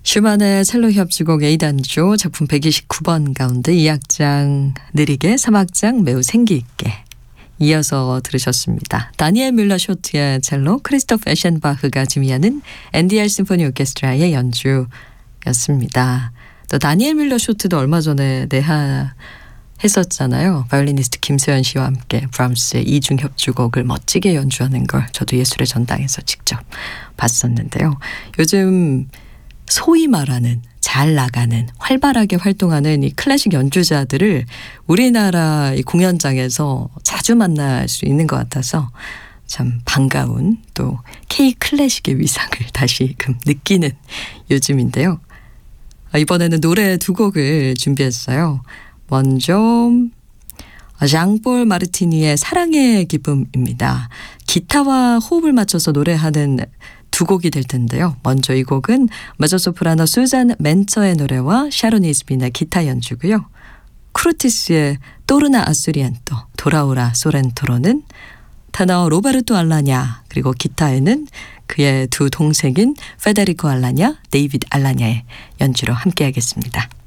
슈만의 첼로 협주곡 A단조 작품 129번 가운데 2악장 느리게, 3악장 매우 생기있게 이어서 들으셨습니다. 다니엘 뮬러 쇼트의 첼로, 크리스토프 에셴바흐가 지휘하는 NDR 심포니 오케스트라의 연주였습니다. 또 다니엘 뮬러 쇼트도 얼마 전에 했었잖아요. 바이올리니스트 김소연 씨와 함께 브람스의 이중 협주곡을 멋지게 연주하는 걸 저도 예술의 전당에서 직접 봤었는데요. 요즘 소위 말하는 잘 나가는 활발하게 활동하는 이 클래식 연주자들을 우리나라 이 공연장에서 자주 만날 수 있는 것 같아서 참 반가운, 또 K 클래식의 위상을 다시금 느끼는 요즘인데요. 이번에는 노래 두 곡을 준비했어요. 먼저 장볼 마르티니의 사랑의 기쁨입니다. 기타와 호흡을 맞춰서 노래하는 두 곡이 될 텐데요. 먼저 이 곡은 메조소프라노 수잔 멘처의 노래와 샤론 이즈빈의 기타 연주고요. 크루티스의 또르나 아수리엔토, 돌아오라 소렌토로는 테너 로베르토 알라냐, 그리고 기타에는 그의 두 동생인 페데리코 알라냐, 데이비드 알라냐의 연주로 함께하겠습니다.